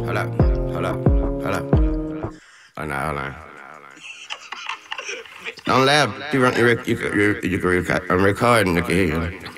Hold up, hold up, hold up. Oh, no, hold on. Don't laugh. You can record. I'm recording. Look at here.